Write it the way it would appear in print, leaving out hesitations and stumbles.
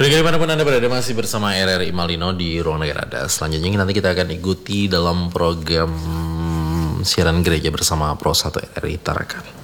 Pendengar dimanapun Anda berada, masih bersama RRI Malino di Ruang Negara. Selanjutnya nanti kita akan ikuti dalam program siaran gereja bersama Pro 1 RRI Tarakan.